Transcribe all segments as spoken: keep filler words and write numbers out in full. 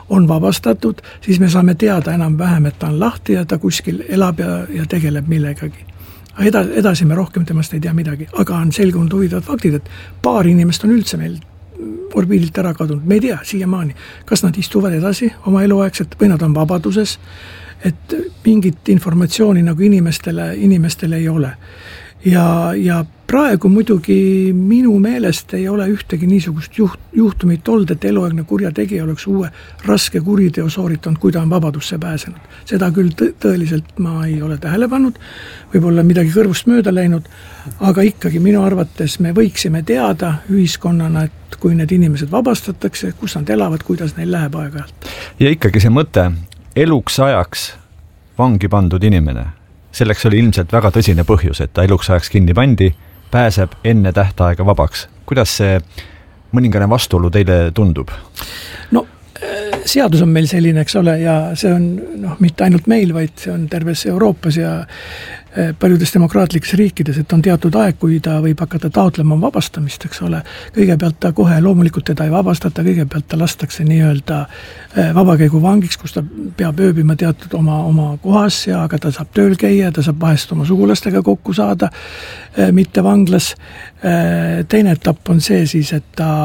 on vabastatud, siis me saame teada enam vähem, et ta on lahti ja ta kuskil elab ja, ja tegeleb millegagi. Eda, edasi me rohkem temast ei tea midagi, aga on selgunud huvitavad faktid, et paar inimest on üldse meil orbiidilt ära kadunud, me ei tea siiamaani, kas nad istuvad edasi oma eluaegselt või nad on vabaduses, et mingit informatsiooni nagu inimestele, inimestele ei ole. Ja, ja praegu muidugi minu meelest ei ole ühtegi niisugust juht, juhtumit olnud, et eluaegne kurjategija oleks uue raske kuriteo sooritanud, kui ta on vabadusse pääsenud. Seda küll tõ- tõeliselt ma ei ole tähele pannud, võib-olla midagi kõrvust mööda läinud, aga ikkagi minu arvates me võiksime teada ühiskonnana, et kui need inimesed vabastatakse, kus nad elavad, kuidas neil läheb aeg-ajalt. Ja ikkagi see mõte, eluks ajaks vangi pandud inimene, selleks oli ilmselt väga tõsine põhjus, et ta eluks ajaks kinni pandi, pääseb enne tähtaega vabaks. Kuidas see mõningane vastuolu teile tundub? No seadus on meil selline, eks ole, ja see on noh, mitte ainult meil, vaid see on terves Euroopas ja paljudes demokraatlikes riikides, et on teatud aeg, kui ta võib hakata taotlema vabastamist, eks ole. Kõigepealt ta kohe loomulikult teda ei vabastata, kõigepealt ta lastakse nii-öelda vabakäigu vangiks, kus ta peab ööbima teatud oma, oma kohas ja aga ta saab tööl käia, ta saab vahest oma sugulastega kokku saada, mitte vanglas. Teine etapp on see siis, et ta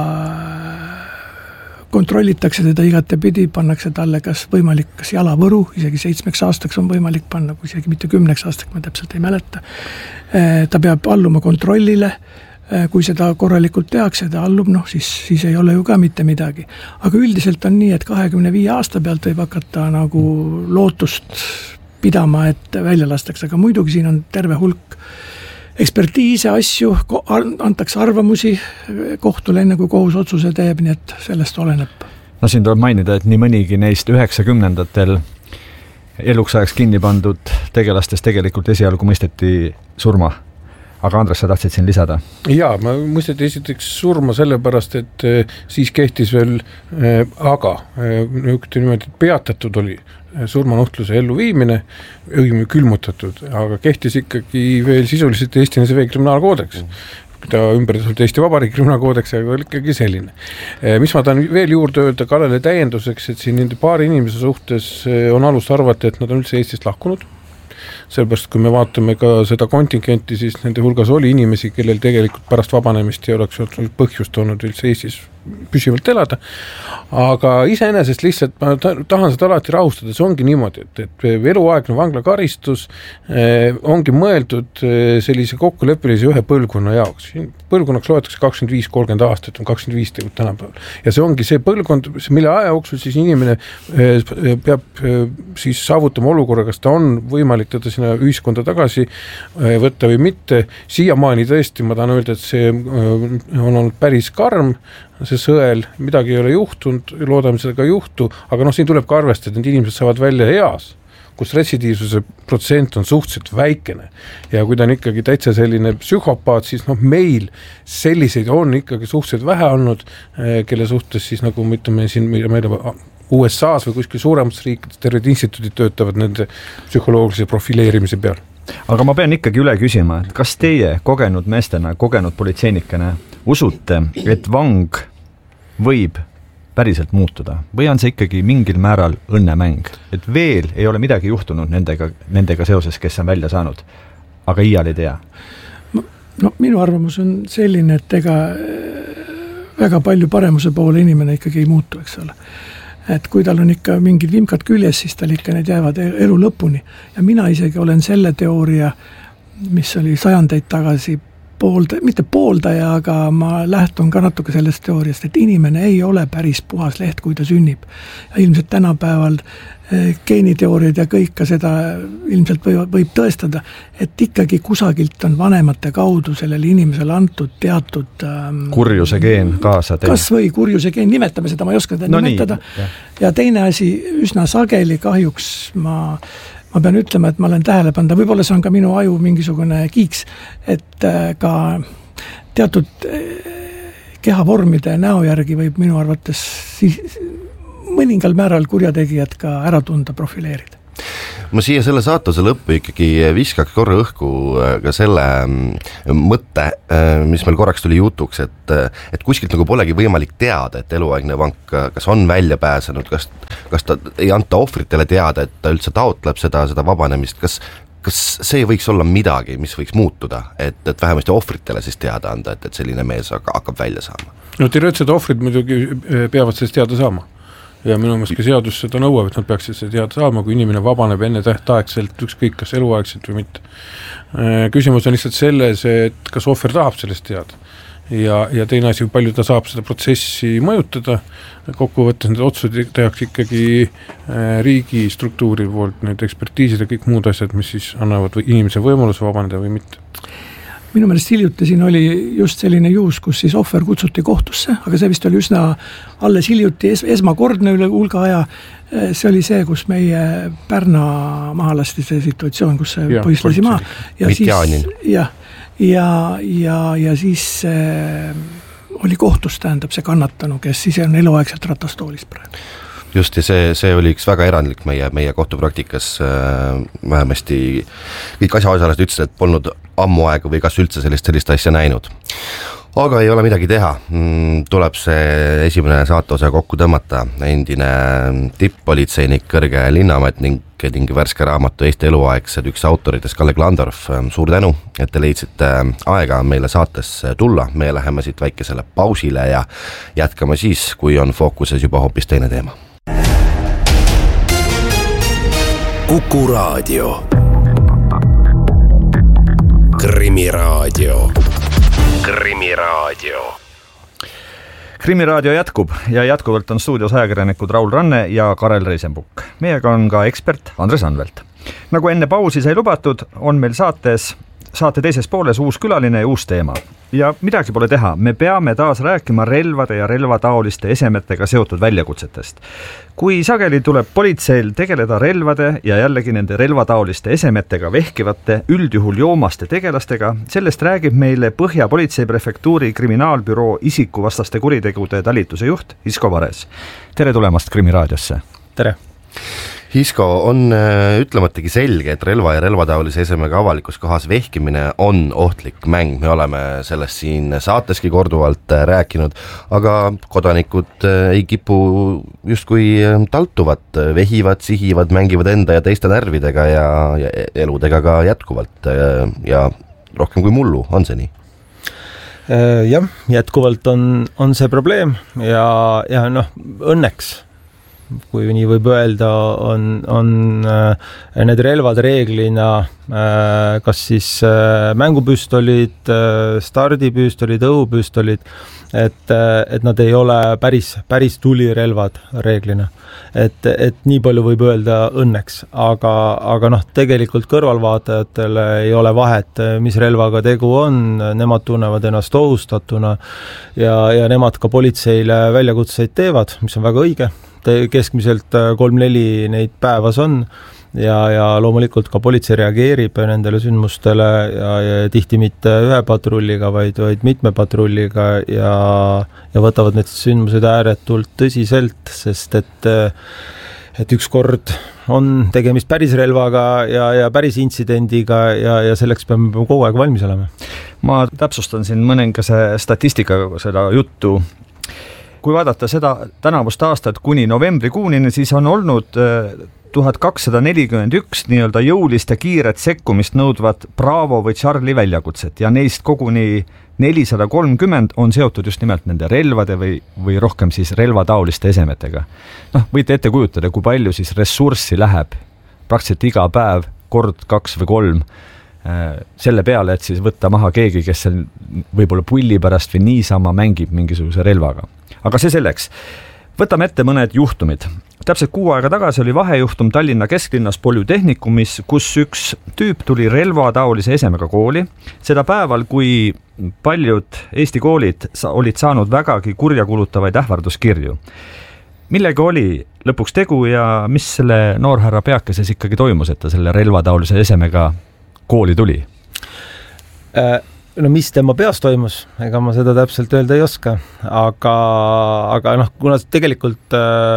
kontrollitakse teda igatepidi, pannakse talle kas võimalik, kas jalavõru, isegi seitsmeks aastaks on võimalik panna, kui isegi mitte kümneks aastaks, ma täpselt ei mäleta. Ta peab alluma kontrollile, kui seda korralikult tehakse, ta allub, noh, siis, siis ei ole ju ka mitte midagi. Aga üldiselt on nii, et kahekümne viie aasta pealt võib hakata nagu lootust pidama, et välja lastakse, aga muidugi siin on terve hulk ekspertiise, asju, antakse arvamusi kohtule enne kui kohus otsuse teeb, nii et sellest oleneb. No siin tuleb mainida, et nii mõnigi neist üheksakümnendatel eluks ajaks kinni pandud tegelastest tegelikult esialgu mõisteti surma. Aga Andres, sa tahtsid siin lisada? Jaa, ma mõisteti esiteks surma sellepärast, et siis kehtis veel äh, aga äh, niimoodi peatatud oli surmanuhtluse elluviimine, õigemini külmutatud, aga kehtis ikkagi veel sisuliselt Eesti N S V kriminaalkoodeks. Ta ümberdatud Eesti Vabariigi kriminaalkoodeks, aga oli ikkagi selline. Mis ma tahan veel juurde öelda Kallele täienduseks, et siin nende paari inimese suhtes on alust arvata, et nad on üldse Eestist lahkunud. Sellepärast, kui me vaatame ka seda kontingenti, siis nende hulgas oli inimesi, kellel tegelikult pärast vabanemist ei oleks põhjust olnud üldse Eestis püsivalt elada, aga iseenesest lihtsalt ma tahan seda alati rahustada, see ongi niimoodi, et, et eluaegne vanglakaristus eh, ongi mõeldud eh, sellise kokkuleppelise ühe põlvkonna jaoks. Põlvkonnaks loetakse kakskümmend viis kolmkümmend aastat, on kakskümmend viis tegelikult tänapäeval. Ja see ongi see põlvkond, mille aja jooksul siis inimene eh, peab eh, siis saavutama olukorra, kas ta on võimalik teda sinna ühiskonda tagasi eh, võtta või mitte. Siiamaani tõesti ma tahan öelda, et see eh, on olnud päris karm, see sõel, midagi ei ole juhtunud, loodame seda ka juhtu, aga noh, siin tuleb ka arvestada, et need inimesed saavad välja eas, kus retsidiivsuse protsent on suhteliselt väikene. Ja kui ta on ikkagi täitsa selline psühhopaat, siis noh, meil selliseid on ikkagi suhteliselt vähe olnud, kelle suhtes siis nagu me ütleme siin, meil U S A-s või kuskil suuremates riikides terved instituudid töötavad nende psühholoogilise profileerimise peal. Aga ma pean ikkagi üle küsima, et kas teie kogenud meestena, kogenud politseinikena usute, et vang võib päriselt muutuda või on see ikkagi mingil määral õnnemäng, et veel ei ole midagi juhtunud nendega, nendega seoses, kes on välja saanud, aga iial ei tea? No minu arvamus on selline, et ega väga palju paremuse poole inimene ikkagi ei muutu, eks ole. Et kui tal on ikka mingid vimkad küljes, siis tal ikka need jäävad elu lõpuni. Ja mina isegi olen selle teooria, mis oli sajandeid tagasi poolda, mitte pooldaja, aga ma lähtun ka natuke sellest teooriast, et inimene ei ole päris puhas leht, kui ta sünnib. Ja ilmselt tänapäeval geeniteooriad ja kõik ka seda ilmselt võib, võib tõestada, et ikkagi kusagilt on vanemate kaudu sellele inimesele antud teatud ähm, kurjuse geen kaasa teha. Kas või kurjuse geen, nimetame seda, ma ei oska seda no nimetada. Nii, ja teine asi, üsna sageli kahjuks ma Ma pean ütlema, et ma olen tähele panda, võib-olla see on ka minu aju mingisugune kiiks, et ka teatud kehavormide näo järgi võib minu arvates siis mõningal määral kurjategijad ka ära tunda, profileerida. ma siia selle saatuse lõppu ikkagi viskaks korra õhku ka selle mõtte, mis meil korraks tuli jutuks, et, et kuskilt nagu polegi võimalik teada, et eluaegne vank kas on välja pääsenud, kas, kas ta ei anta ohvritele teada, et ta üldse taotleb seda, seda vabanemist, kas kas see võiks olla midagi, mis võiks muutuda, et, et vähemasti ohvritele siis teada anda, et, et selline mees hakkab välja saama? No teoreetiliselt ohvrid muidugi peavad sellest teada saama. Ja minu meelest ka seadus seda nõuab, et nad peaksid seda teada saama, kui inimene vabaneb enne tähtaegselt, ükskõik kas eluaegselt või mitte. Küsimus on lihtsalt selles, et kas ohver tahab sellest teada. Ja, ja teine asi, palju ta saab seda protsessi mõjutada, kokkuvõttes need otsused tehakse ikkagi riigi struktuuri poolt, need ekspertiisid ja kõik muud asjad, mis siis annavad või inimese võimaluse vabaneda või mitte. Minu meelest hiljuti siin oli just selline juhus, kus siis ohver kutsuti kohtusse, aga see vist oli üsna alles hiljuti es, esmakordne üle hulga aja. See oli see, kus meie Pärna maha lasti see situatsioon, kus see ja, poiss lasi maha. Ja siis, ja, ja, ja, ja siis äh, oli kohtus, tähendab see kannatanu, kes siis on eluaegselt ratastoolis praegu. Just, ja see, see oli üks väga erandlik meie, meie kohtupraktikas äh, vähemasti kõik asjaosalised ütlesid, et polnud ammu aega või kas üldse sellist, sellist asja näinud. Aga ei ole midagi teha, tuleb see esimene saateosa kokku tõmmata, endine tipp-politseinik, kõrge linnamat ning, ning värske raamatu Eesti eluaegsed üks autoritest Kalle Klandorf. Suur tänu, et te leidsite aega meile saates tulla, me läheme siit väikesele pausile ja jätkame siis, kui on fookuses juba hoopis teine teema. Kuku Raadio. Krimiraadio. Krimiraadio. Krimiraadio jätkub ja jätkuvalt on stuudios ajakirjanikud Raul Ranne ja Karel Reisenbuk. Meiega on ka ekspert Andres Anvelt. Nagu enne pausi sai lubatud, on meil saates, saate teises pooles uus külaline ja uus teema. Ja midagi pole teha, me peame taas rääkima relvade ja relvataoliste esemetega seotud väljakutsetest. Kui sageli tuleb politseil tegeleda relvade ja jällegi nende relvataoliste esemetega vehkivate üldjuhul joomaste tegelastega, sellest räägib meile Põhja politseiprefektuuri kriminaalbüroo isikuvastaste kuritegude talituse juht Hisko Vares. Tere tulemast Krimiraadiosse. Tere. Hisko, on ütlematagi selge, et relva ja relvataolise esemega avalikus kohas vehkimine on ohtlik mäng. Me oleme sellest siin saateski korduvalt rääkinud, aga kodanikud ei kipu justkui taltuvad, vehivad, sihivad, mängivad enda ja teiste närvidega ja, ja eludega ka jätkuvalt ja rohkem kui mullu, on see nii? Jah, jätkuvalt on, on see probleem ja, ja noh, õnneks kui nii võib öelda, on, on äh, need relvad reeglina äh, kas siis äh, mängupüstolid, äh, stardipüstolid, õhupüstolid, et, äh, et nad ei ole päris, päris tulirelvad reeglina. Et, et nii palju võib öelda õnneks, aga, aga noh, tegelikult kõrvalvaatajatele ei ole vahet, mis relvaga tegu on, nemad tunnevad ennast ohustatuna ja, ja nemad ka politseile väljakutseid teevad, mis on väga õige. Keskmiselt kolm-neli neid päevas on ja, ja loomulikult ka politsei reageerib nendele sündmustele ja, ja tihti mitte ühe patrulliga, vaid, vaid mitme patrulliga ja, ja võtavad need sündmused ääretult tõsiselt, sest et, et ükskord on tegemist päris relvaga ja, ja päris intsidendiga ja, ja selleks peame kogu aeg valmis olema. Ma täpsustan siin mõningase statistikaga seda juttu. Kui vaadata seda tänavust aastat kuni novembrikuuni, siis on olnud tuhat kakssada nelikümmend üks nii-öelda jõulist ja kiiret sekkumist nõudvat Bravo või Charlie väljakutset ja neist koguni nelisada kolmkümmend on seotud just nimelt nende relvade või, või rohkem siis relvataoliste esemetega. Noh, võite ette kujutada, kui palju siis ressurssi läheb praktiliselt iga päev, kord, kaks või kolm selle peale, et siis võtta maha keegi, kes seal võib-olla pulli pärast või niisama mängib mingisuguse relvaga. Aga see selleks. Võtame ette mõned juhtumid. Täpselt kuu aega tagasi oli vahejuhtum Tallinna kesklinnas Polütehnikumis, kus üks tüüp tuli relvataolise esemega kooli. Seda päeval, kui paljud Eesti koolid olid saanud vägagi kurjakulutavaid ähvarduskirju. Millega oli lõpuks tegu ja mis selle noorhärra peakeses ikkagi toimus, et ta selle relvataolise esemega kooli tuli? no mis tema peas toimus, ega ma seda täpselt öelda ei oska, aga, aga noh, kuna tegelikult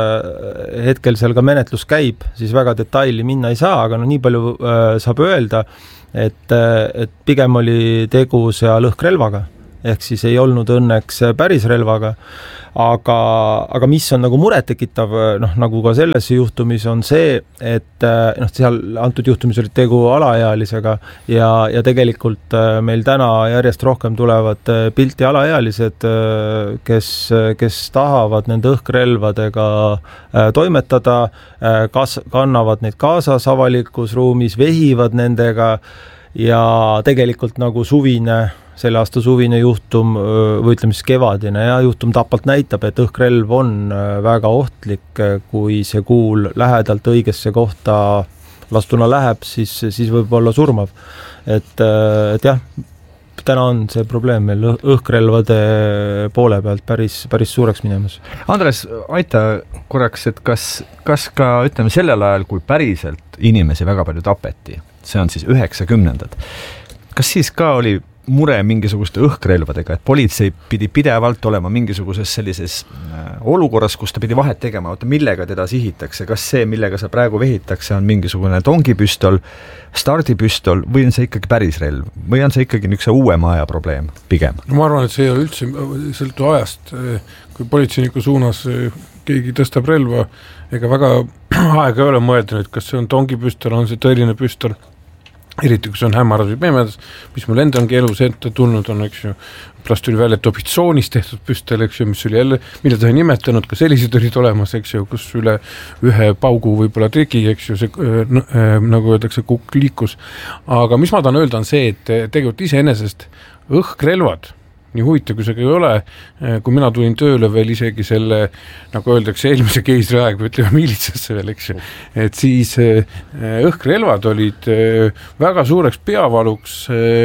äh, hetkel seal ka menetlus käib, siis väga detaili minna ei saa, aga no nii palju äh, saab öelda, et, et pigem oli tegu seal õhkrelvaga, ehk siis ei olnud õnneks päris relvaga, aga, aga mis on nagu muretekitav, noh, nagu ka selles juhtumis on see, et noh, seal antud juhtumis oli tegu alaealisega ja, ja tegelikult meil täna järjest rohkem tulevad pilti alaealised, kes, kes tahavad nende õhkrelvadega toimetada, kas kannavad neid kaasas avalikus ruumis, vehivad nendega ja tegelikult nagu suvine selle aasta suvine juhtum või ütleme siis kevadine ja juhtum Tapalt näitab, et õhkrelv on väga ohtlik, kui see kuul lähedalt õigesse kohta lastuna läheb, siis, siis võib olla surmav. Et, et jah, täna on see probleem meil õhkrelvade poole pealt päris, päris suureks minemas. Andres, aita korraks, et kas, kas ka ütleme sellel ajal, kui päriselt inimesi väga palju tapeti, see on siis üheksakümnendad, kas siis ka oli mure mingisuguste õhkrelvadega, et politsei pidi pidevalt olema mingisuguses sellises olukorras, kus ta pidi vahet tegema, oota, millega teda sihitakse, kas see, millega sa praegu vehitakse, on mingisugune tongipüstol, stardipüstol või on see ikkagi päris relv või on see ikkagi niisuguse uuema aja probleem pigem? Ma arvan, et see ei ole üldse sõltu ajast, kui politseiniku suunas keegi tõstab relva, ega väga aega ei ole mõelda nüüd, kas see on tongipüstol, on see tõeline püstol, eriti kui see on hämaras või pimedus, mis mul enda ongi elus ette tulnud on, eks ju, pärast tuli välja Tobitsoonis tehtud püstel, eks ju, mis oli jälle, mida ta ei nimetanud, ka sellised olid olemas, eks ju, kus üle ühe paugu võib-olla tegi, eks ju, see nagu öeldakse, kukk liikus. Aga mis ma tahan öelda on see, et tegelikult iseenesest õhkrelvad, nii huvitav, kui see ei ole, kui mina tulin tööle veel isegi selle, nagu öeldakse, eelmise keisri aeg või ütleme miilitsasse veel, eks ju, et siis õhkrelvad olid väga suureks peavaluks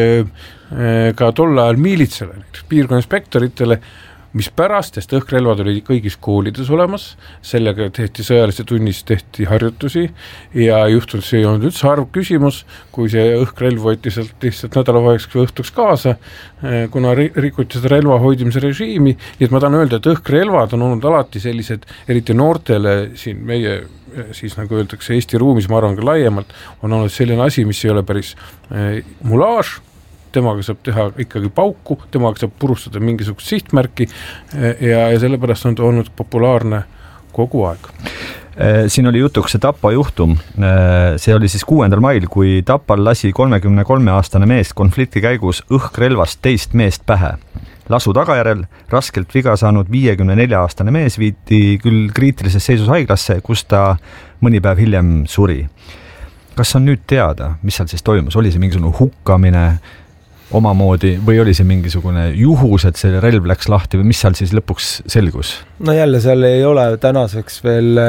ka tol ajal miilitsale, piirkonnainspektoritele, mis pärast, sest õhkrelvad oli kõigis koolides olemas, sellega tehti sõjaliste tunnis, tehti harjutusi ja juhtul see ei olnud üldse harv küsimus, kui see õhkrelv võeti sealt lihtsalt nädalavaheeks või õhtuks kaasa, kuna rikuti seda relva hoidmise režiimi, ja et ma tahan öelda, et õhkrelvad on olnud alati sellised, eriti noortele siin meie siis nagu öeldakse Eesti ruumis, ma arvan ka laiemalt, on olnud selline asi, mis ei ole päris mulaaž, temaga saab teha ikkagi pauku, temaga saab purustada mingisugust sihtmärki ja, ja sellepärast on ta olnud populaarne kogu aeg. Siin oli jutuks see Tapa juhtum, see oli siis kuuendal mail, kui Tapal lasi kolmekümne kolme aastane mees konflikti käigus õhkrelvast teist meest pähe. Lasu tagajärel raskelt viga saanud viiekümne nelja aastane mees viiti küll kriitilises seisus haiglasse, kus ta mõni päev hiljem suri. Kas on nüüd teada, mis seal siis toimus? Oli see mingisugune hukkamine omamoodi või oli see mingisugune juhus, et see relv läks lahti või mis seal siis lõpuks selgus? No jälle seal ei ole tänaseks veel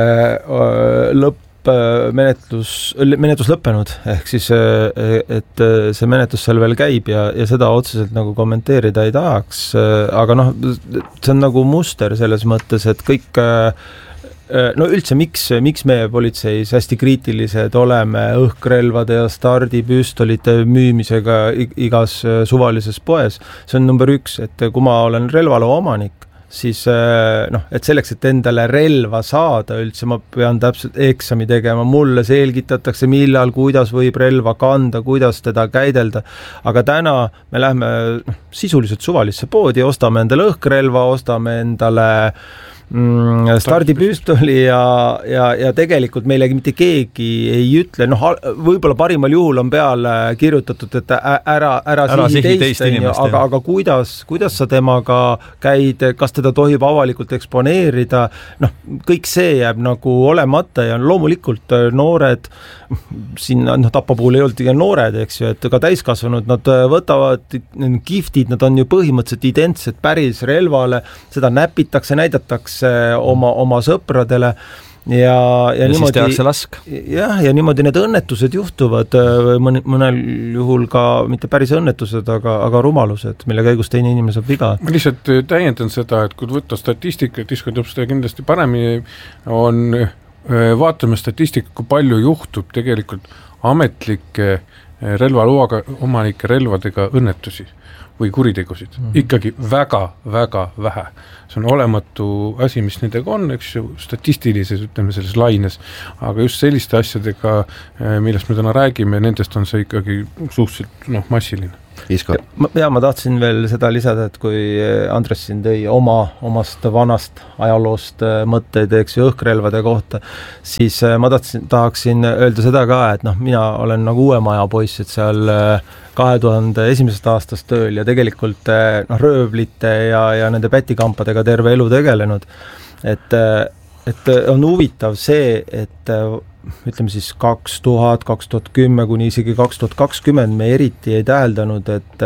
lõpp, menetlus, menetlus lõppenud, ehk siis, et see menetlus seal veel käib ja, ja seda otseselt nagu kommenteerida ei tahaks, aga noh, see on nagu muster selles mõttes, et kõik no üldse, miks, miks meie politseis hästi kriitilised oleme õhkrelvade ja stardipüstolite müümisega igas suvalises poes, see on number üks, et kui ma olen relvaloa omanik, siis noh, et selleks, et endale relva saada üldse, ma pean täpselt eksami tegema, mulle selgitatakse, millal, kuidas võib relva kanda, kuidas teda käidelda, aga täna me lähme noh, sisuliselt suvalisse poodi, ostame endale õhkrelva, ostame endale Mm, stardipüstoli ja, ja, ja tegelikult meile mitte keegi ei ütle, noh, võib-olla parimal juhul on peal kirjutatud, et ära, ära, ära sihi teist, teist aga, aga kuidas, kuidas sa temaga käid, kas teda tohib avalikult eksponeerida, noh, kõik see jääb nagu olemata ja loomulikult noored, siin noh, Tapa puhul ei olnud ikka noored, eks ju, et ka täiskasvanud, nad võtavad giftid, nad on ju põhimõtteliselt identsed päris relvale, seda näpitakse, näidatakse oma, oma sõpradele ja, ja, ja niimoodi, jah, ja niimoodi need õnnetused juhtuvad mõne, mõnel juhul ka mitte päris õnnetused, aga, aga rumalused, mille käigus teine inimene saab viga. Ma lihtsalt täiendan seda, et kui võtta statistika, et Isko teeb seda kindlasti paremini, on, vaatame statistika, kui palju juhtub tegelikult ametlike relvaluaga omanike relvadega õnnetusi. või kuritegusid mm. ikkagi väga-väga vähe. See on olematu asi, mis nendega on, eks ju, statistilises, ütleme selles laines, aga just selliste asjadega, millest me täna räägime, nendest on see ikkagi suhteliselt noh, massiline. Isko. Ja ma tahtsin veel seda lisada, et kui Andres siin tõi oma, omast vanast ajaloost mõtteid, eks ju, õhkrelvade kohta, siis ma tahtsin, tahaksin öelda seda ka, et noh, mina olen nagu uue maja poiss, et seal kahe tuhande esimesest aastast tööl ja tegelikult noh, röövlite ja, ja nende pätikampadega terve elu tegelenud. Et, et on huvitav see, et ütleme siis kaks tuhat, kaks tuhat kümme kuni isegi kaks tuhat kakskümmend me eriti ei täheldanud, et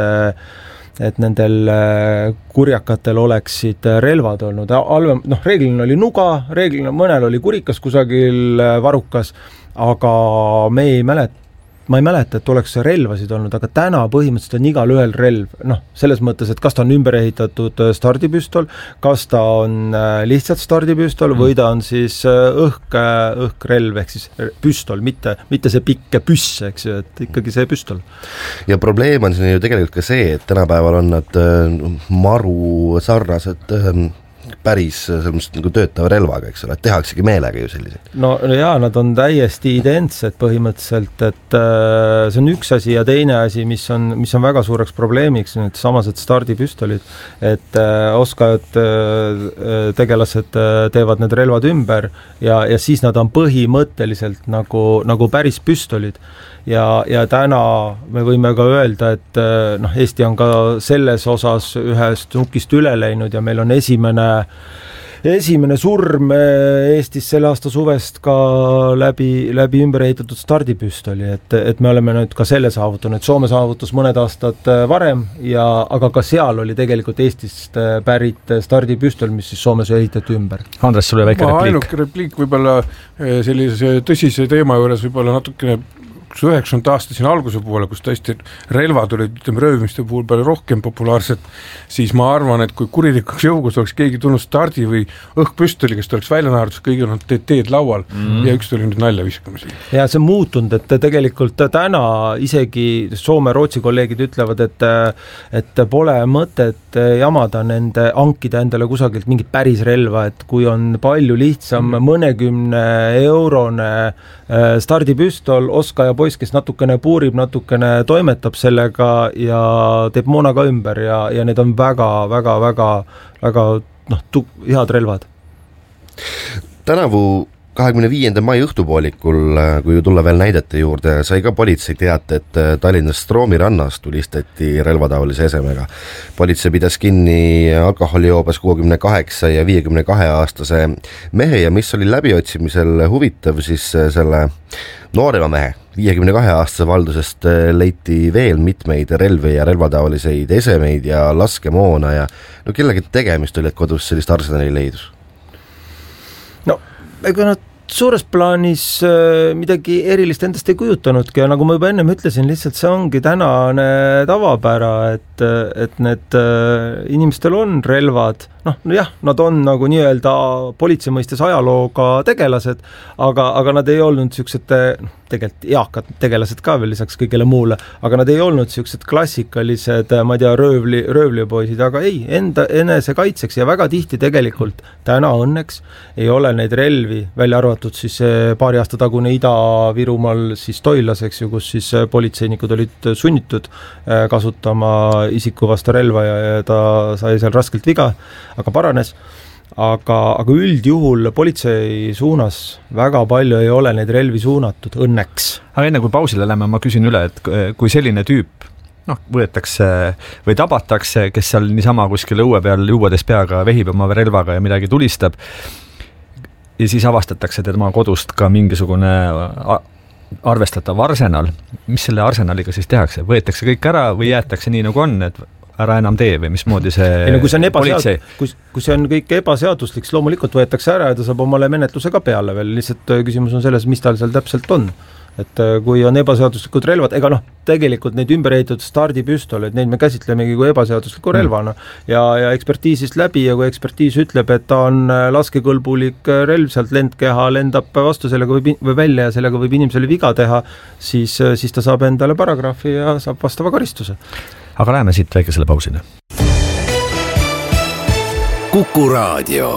et nendel kurjakatel oleksid relvad olnud. Alvem, noh, reeglina oli nuga, reeglina mõnel oli kurikas kusagil varukas, aga me ei mäleta, ma ei mäleta, et oleks relvasid olnud, aga täna põhimõtteliselt on igal ühel relv, noh, selles mõttes, et kas ta on ümber ehitatud stardipüstol, kas ta on lihtsalt stardipüstol või ta on siis õhk, õhkrelv ehk siis püstol, mitte, mitte see pikk püss, eks ju, et ikkagi see püstol. Ja probleem on siin ju tegelikult ka see, et tänapäeval on nad maru sarnased päris nagu töötava relvaga, eks ole, et tehaksegi meelega ju selliseid. No jaa, nad on täiesti identsed põhimõtteliselt, et äh, see on üks asi ja teine asi, mis on, mis on väga suureks probleemiks, need samased stardipüstolid, et äh, oskajad äh, tegelased äh, teevad need relvad ümber ja, ja siis nad on põhimõtteliselt nagu, nagu päris püstolid. Ja, ja täna me võime ka öelda, et noh, Eesti on ka selles osas ühest nukist üle läinud ja meil on esimene, esimene surm Eestis selle aasta suvest ka läbi, läbi ümber ehitatud stardipüstoli, et, et me oleme nüüd ka selle saavutanud. Soome saavutus mõned aastad varem, ja, aga ka seal oli tegelikult Eestist pärit stardipüstol, mis siis Soomes ehitati ümber. Andres, sulle väike repliik. Ainuke repliik võib-olla sellise tõsise teema juures võib-olla natukene üheksakümnendate aasta siin alguse poole, kus tõesti relvad olid, ütleme, röövimiste puhul palju rohkem populaarsed, siis ma arvan, et kui kuritikuks jõugus oleks keegi tulnud stardi või õhkpüstoli, kes oleks välja naerdus, kõigil on teed laual mm. ja üks tuli nüüd nalja viskama. Ja see on muutunud, et tegelikult täna isegi Soome-Rootsi kolleegid ütlevad, et, et pole mõtet jamada nende, hankida endale kusagilt mingit päris relva, et kui on palju lihtsam mm. mõnekümne eurone stardipüstol, oskaja poiss, kes natukene puurib, natukene toimetab sellega ja teeb moona ka ümber ja, ja need on väga, väga, väga, väga noh, tu- head relvad. Tänavu kahekümne viienda mai õhtupoolikul, kui tulla veel näidete juurde, sai ka politsei teate, et Tallinnas Stroomi rannas tulistati relvataolise esemega. Politsei pidas kinni alkoholijoobes kuuekümne kaheksa ja viiekümne kahe aastase mehe ja mis oli läbiotsimisel huvitav, siis selle noorema mehe, viiekümne kahe aastase valdusest leiti veel mitmeid relvi ja relvataoliseid esemeid ja laskemoona ja no kellegi tegemist oli, et kodus sellist arsenali leidus? No, ega nad suures plaanis midagi erilist endast ei kujutanudki ja nagu ma juba ennem ütlesin, lihtsalt see ongi tänane tavapära, et, et need inimestel on relvad, noh, no jah, nad on nagu nii-öelda politsei mõistes ajalooga tegelased, aga, aga nad ei olnud niisugused, noh, tegelikult eakad tegelased ka veel lisaks kõigele muule, aga nad ei olnud niisugused klassikalised, ma ei tea, röövli, röövlipoisid, aga ei, enda enese kaitseks ja väga tihti tegelikult täna õnneks ei ole neid relvi, välja arvatud siis paari aasta tagune Ida-Virumaal siis Toilas, eks ju, kus siis politseinikud olid sunnitud kasutama isiku vastu relva ja, ja ta sai seal raskelt viga, aga paranes. Aga, aga üldjuhul politsei suunas väga palju ei ole neid relvi suunatud, õnneks. Aga enne kui pausile lähme, ma küsin üle, et kui selline tüüp noh, võetakse või tabatakse, kes seal niisama kuskil õue peal juuades peaga vehib oma relvaga ja midagi tulistab ja siis avastatakse tema kodust ka mingisugune arvestatav arsenal, mis selle arsenaliga siis tehakse? Võetakse kõik ära või jäetakse nii nagu on, et ära enam tee või mismoodi see ei, no, kui see on politsei? Kui, kui see on kõik ebaseaduslik, siis loomulikult võetakse ära ja ta saab omale menetluse ka peale veel, lihtsalt küsimus on selles, mis tal seal täpselt on. Et kui on ebaseaduslikud relvad, ega noh, tegelikult neid ümber ehitatud stardipüstoleid, neid me käsitlemegi kui ebaseadusliku relvana ja, ja ekspertiisist läbi ja kui ekspertiis ütleb, et ta on laskekõlbulik relv, sealt lendkeha lendab vastu sellega või, või välja ja sellega võib inimesele viga teha, siis, siis ta saab endale paragrahvi ja saab vastava karistuse. aga läheme siit väikesele pausile. Kuku Raadio.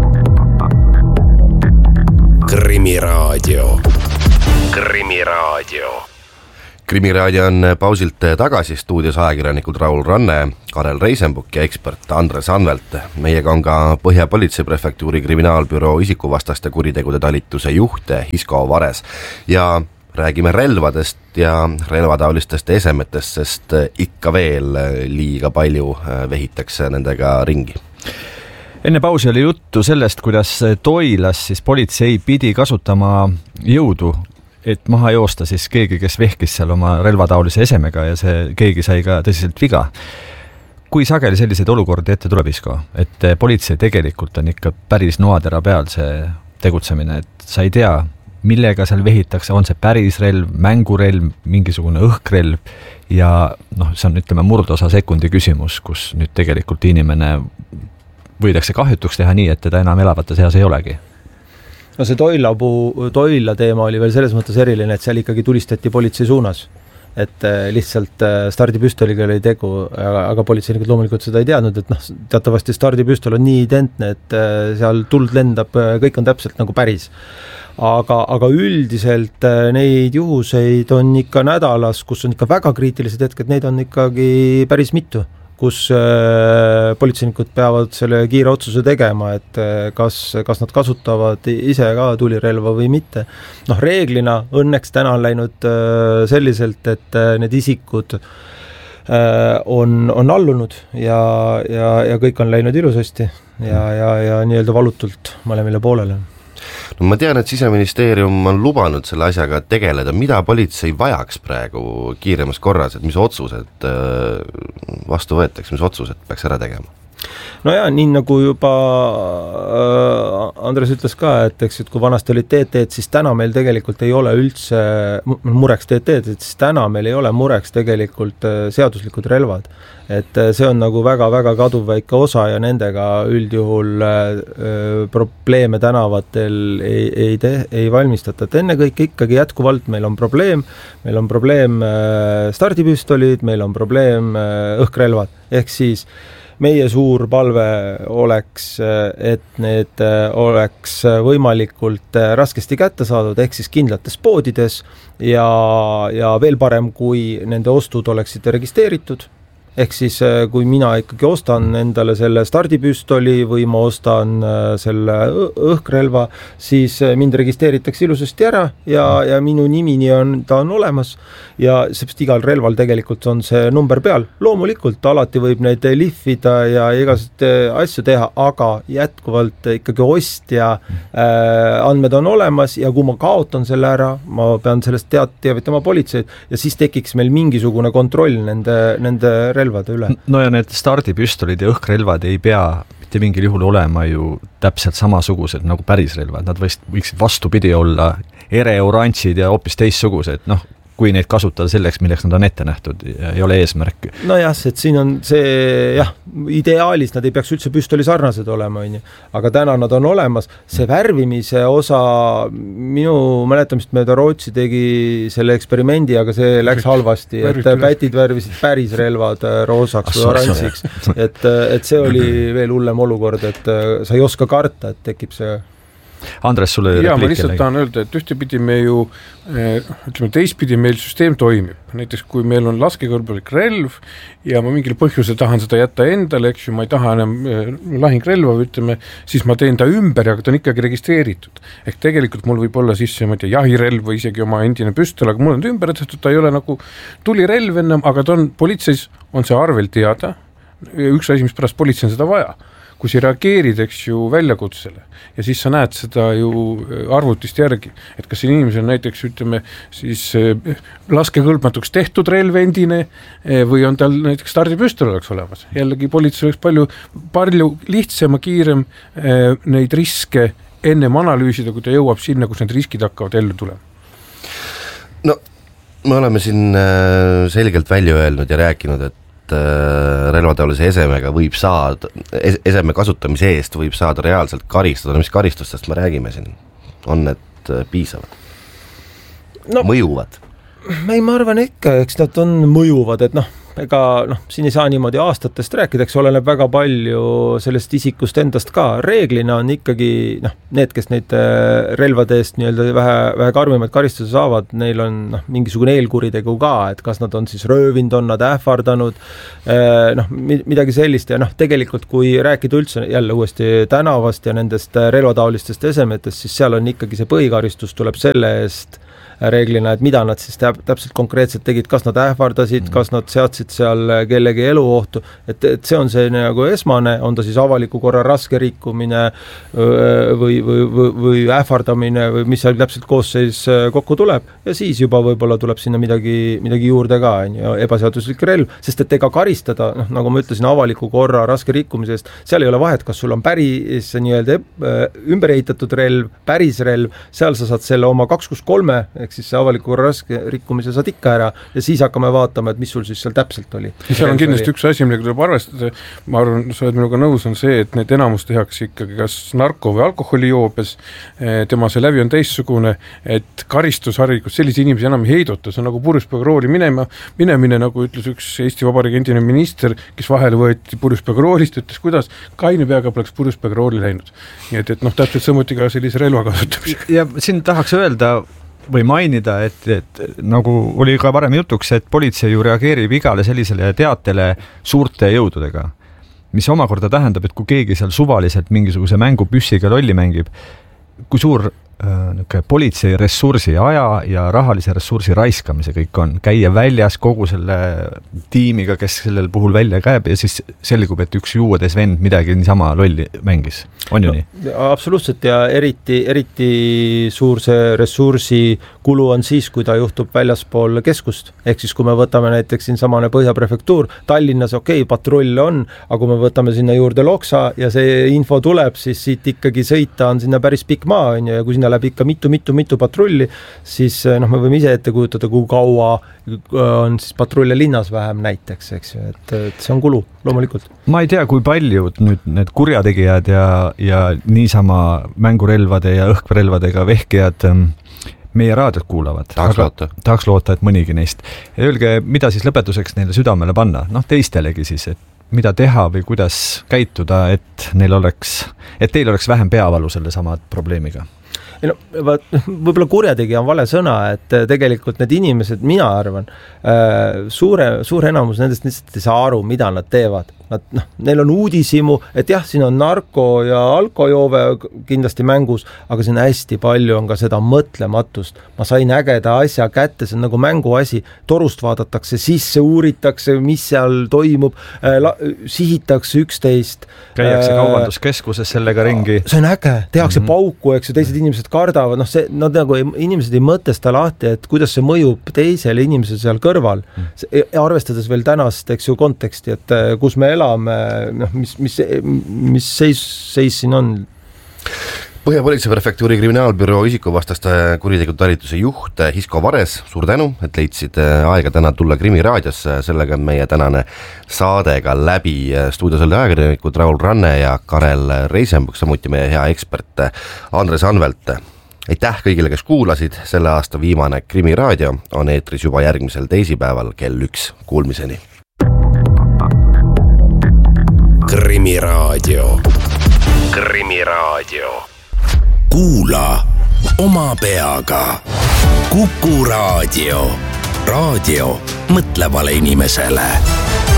Krimiraadio. Krimiraadio. Krimiraadio on pausilt tagasi, stuudios ajakirjanikud Raul Ranne, Karel Reisenbuk ja ekspert Andres Anvelt. Meiega on ka Põhja politseiprefektuuri kriminaalbüroo isikuvastaste kuritegude talituse juht Hisko Vares ja räägime relvadest ja relvataolistest esemetest, sest ikka veel liiga palju vehitakse nendega ringi. Enne pausi oli juttu sellest, kuidas Toilas siis politsei pidi kasutama jõudu, et maha joosta siis keegi, kes vehkis seal oma relvataolise esemega ja see keegi sai ka tõsiselt viga. Kui sageli selliseid olukordi ette tuleb, Isko, et politsei tegelikult on ikka päris noatera peal see tegutsemine, et sa ei tea, millega seal vehitakse, on see päris relv, mängurelv, mingisugune õhkrelv ja noh, see on ütleme murdosa sekundi küsimus, kus nüüd tegelikult inimene võidakse kahjutuks teha nii, et teda enam elavate seas ei olegi. No see Toila, puu, Toila teema oli veel selles mõttes eriline, et seal ikkagi tulistati politsei suunas. Et lihtsalt stardipüstoliga oli tegu, aga, aga politseinikud loomulikult seda ei teadnud, et noh, teatavasti stardipüstol on nii identne, et seal tuld lendab, kõik on täpselt nagu päris. Aga, aga üldiselt neid juhuseid on ikka nädalas, kus on ikka väga kriitilised hetked, neid on ikkagi päris mitu, kus äh, politseinikud peavad selle kiire otsuse tegema, et äh, kas, kas nad kasutavad ise ka tulirelva või mitte. Noh, reeglina õnneks täna on läinud äh, selliselt, et äh, need isikud äh, on, on allunud ja, ja, ja kõik on läinud ilusasti ja, ja, ja nii-öelda valutult mõlemile poolele. No ma tean, et Siseministeerium on lubanud selle asjaga tegeleda, mida politsei vajaks praegu kiiremas korras, et mis otsused vastu võetaks, mis otsused peaks ära tegema? No jaa, nii nagu juba Andres ütles ka, et eks, et kui vanasti oli T T-d, siis täna meil tegelikult ei ole üldse mureks T T-d, et siis täna meil ei ole mureks tegelikult seaduslikud relvad. Et see on nagu väga-väga kaduv väike osa ja nendega üldjuhul probleeme tänavatel ei, ei, te, ei valmistata. Et enne kõik ikkagi jätkuvalt meil on probleem, meil on probleem stardipüstolid, meil on probleem õhkrelvad, ehk siis meie suur palve oleks, et need oleks võimalikult raskesti kätte saadud, ehk siis kindlates poodides ja, ja veel parem, kui nende ostud oleksid registreeritud. Ehk siis kui mina ikkagi ostan endale selle stardipüstoli või ma ostan selle õhkrelva, siis mind registreeritakse ilusasti ära ja, ja minu nimini on, ta on olemas ja seepärast igal relval tegelikult on see number peal. Loomulikult alati võib neid lihvida ja igasuguseid asju teha, aga jätkuvalt ikkagi ostja äh, andmed on olemas ja kui ma kaotan selle ära, ma pean sellest tead, teavitama politseid ja siis tekiks meil mingisugune kontroll nende, nende relvade üle. No ja need stardipüstolid ja õhkrelvad ei pea mitte mingil juhul olema ju täpselt samasugused nagu päris relvad, nad võiksid vastupidi olla ere-oranžid ja hoopis teissugused, noh, kui neid kasutada selleks, milleks nad on ette nähtud, ei ole eesmärk. No jah, et siin on see, jah, ideaalis nad ei peaks üldse püstoli sarnased olema, aga täna nad on olemas. See värvimise osa, minu mäletamist mööda Rootsi tegi selle eksperimendi, aga see läks halvasti, et pätid värvisid päris relvad roosaks või oranžiks, et, et see oli veel hullem olukord, et sa ei oska karta, et tekib see. Andres, sulle ja ma lihtsalt tahan öelda, et ühtepidi me ju ütleme, teistpidi meil süsteem toimib, näiteks kui meil on laskekõlbulik relv ja ma mingil põhjusel tahan seda jätta endale, eks ju, ma ei taha enam lahingrelva, ütleme, siis ma teen ta ümber ja ta on ikkagi registreeritud, ehk tegelikult mul võib olla siis ma ei tea, jahirelv või isegi oma endine püstol, aga mul on ta ümber tehtud, ta ei ole nagu tulirelv enam, aga ta on politseis, on see arvel teada, üks asi, mis pärast politsei on seda vaja, kui sa reageerid, eks ju, väljakutsele ja siis sa näed seda ju arvutist järgi, et kas inimesel näiteks, ütleme, siis laskekõlbmatuks tehtud relv endine või on tal näiteks stardipüstol oleks olemas. Jällegi politsei oleks palju, palju lihtsam ja kiirem neid riske ennem analüüsida, kui ta jõuab sinna, kus need riskid hakkavad ellu tulema. No, me oleme siin selgelt välja öelnud ja rääkinud, et relvataolise esemega võib saada, eseme kasutamise eest võib saada reaalselt karistada, mis karistustest me räägime siin? On need piisavad? No, mõjuvad? Ei, ma arvan ikka, eks nad on mõjuvad, et noh, ega noh, siin ei saa niimoodi aastatest rääkida, eks oleneb väga palju sellest isikust endast ka. Reeglina on ikkagi noh, need, kes neid relvade eest nii-öelda vähe, vähe karmimaid karistuse saavad, neil on noh, mingisugune eelkuritegu ka, et kas nad on siis röövinud, on nad ähvardanud, noh, midagi sellist ja noh, tegelikult kui rääkida üldse jälle uuesti tänavast ja nendest relvataolistest esemetest, siis seal on ikkagi see põhikaristus tuleb selle eest reeglina, et mida nad siis täp- täpselt konkreetselt tegid, kas nad ähvardasid, kas nad seadsid seal kellegi eluohtu, et, et see on see nagu esmane, on ta siis avaliku korra raske rikkumine või, või, või, või ähvardamine või mis seal täpselt koosseis kokku tuleb ja siis juba võib-olla tuleb sinna midagi, midagi juurde ka, ebaseaduslik relv, sest et ega karistada, noh, nagu ma ütlesin, avaliku korra raske rikkumise eest, seal ei ole vahet, kas sul on päris nii-öelda ümber ehitatud relv, päris relv, seal sa saad selle oma kaks kuus kolme ehk siis see avaliku korra raske rikkumise saad ikka ära ja siis hakkame vaatama, et mis sul siis seal täpselt oli. Ja seal on kindlasti oli. Üks asi, millega tuleb arvestada, ma arvan, sa oled minuga nõus, on see, et need enamus tehakse ikkagi kas narko- või alkoholijoobes, tema see lävi on teistsugune, et karistusharilikult sellise inimesi enam ei heiduta, see on nagu purjuspeaga rooli minema, minemine, nagu ütles üks Eesti Vabariigi endine minister, kes vahele võeti purjuspeaga roolist, ütles, kuidas kaine peaga poleks purjuspeaga rooli läinud. Nii et, et noh, täpselt samuti ka sellise relva kasutamisega. Ja siin tahaks öelda või mainida, et, et nagu oli ka varem jutuks, et politsei ju reageerib igale sellisele teatele suurte jõududega, mis omakorda tähendab, et kui keegi seal suvaliselt mingisuguse mängupüssiga lolli mängib, kui suur äh, politsei ressursi, aja ja rahalise ressursi raiskamise kõik on, käia väljas kogu selle tiimiga, kes sellel puhul välja käib ja siis selgub, et üks juuades vend midagi niisama lolli mängis. On ju no, nii? Absoluutselt ja eriti, eriti suur see ressursi kulu on siis, kui ta juhtub väljaspool keskust. Ehk siis, kui me võtame näiteks siin samane Põhjaprefektuur, Tallinnas okei, okay, patrull on, aga kui me võtame sinna juurde Loksa ja see info tuleb, siis siit ikkagi sõita on sinna päris pikk maa, on ju, ja kui sinna läbi ikka mitu-mitu-mitu patrulli, siis noh, me võime ise ette kujutada, kui kaua on siis patrulle linnas vähem näiteks, eks ju, et, et see on kulu, loomulikult. Ma ei tea, kui paljud nüüd need kurjategijad ja, ja niisama mängurelvade ja õhkrelvadega vehkijad meie raadiot kuulavad. Tahaks loota. Tahaks loota, et mõnigi neist. Ja öelge, mida siis lõpetuseks neile südamele panna? Noh, teistelegi siis, et mida teha või kuidas käituda, et neil oleks, et teil oleks vähem peavalu selle sama probleemiga? No, võib-olla kurjategija on vale sõna, et tegelikult need inimesed, mina arvan, suure, suure enamus nendest lihtsalt ei saa aru, mida nad teevad. Nad, noh, neil on uudisimu, et jah, siin on narko ja alkojoove kindlasti mängus, aga siin hästi palju on ka seda mõtlematust. Ma sain ägeda asja kätte, see on nagu mänguasi, torust vaadatakse sisse, uuritakse, mis seal toimub, la, sihitakse üksteist. Käiakse kaubanduskeskuses sellega ringi. See on äge, tehakse mm-hmm. pauku, eks ju, teised inimesed kardavad, noh see, nad nagu inimesed ei mõtesta lahti, et kuidas see mõjub teisele inimesele seal kõrval. Mm. Arvestades veel tänast, eks ju, konteksti, et kus me elame, noh, mis, mis, mis seis, seis siin on? Põhjapolitsei prefektuuri kriminaalbüroo isikuvastaste kuritegude talituse juht Hisko Vares, suur tänu, et leidsid aega täna tulla Krimi raadiosse, sellega on meie tänane saade ka läbi. Stuudios oli ajakirjanikud Raul Ranne ja Karel Reisenbuk, samuti meie hea ekspert Andres Anvelt. Aitäh kõigile, kes kuulasid, selle aasta viimane Krimi raadio on eetris juba järgmisel teisipäeval kell üks. Kuulmiseni. Krimi raadio. Krimi raadio. Kuula oma peaga. Kuku raadio. Raadio mõtlevale inimesele.